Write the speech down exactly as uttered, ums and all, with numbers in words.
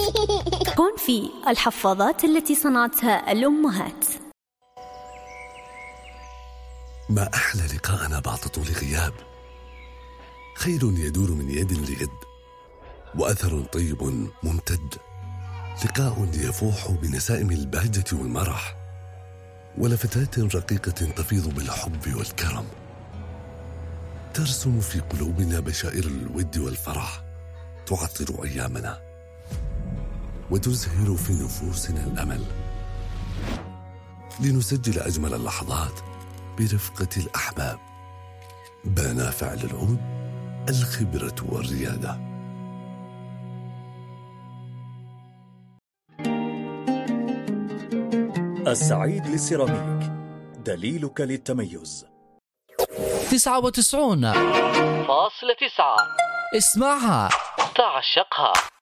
كونفي، الحفاضات التي صنعتها الأمهات. ما أحلى لقاءنا بعد طول غياب، خير يدور من يد ليد، وأثر طيب ممتد، لقاء يفوح بنسائم البهجة والمرح، ولفتات رقيقة تفيض بالحب والكرم، ترسم في قلوبنا بشائر الود والفرح، تعطر أيامنا وتزهر في نفوسنا الأمل، لنسجل أجمل اللحظات برفقة الأحباب. بان فعل العود الخبرة والريادة. السعيد للسيراميك، دليلك للتميز. تسعة وتسعون فاصلة تسعة، اسمعها تعشقها.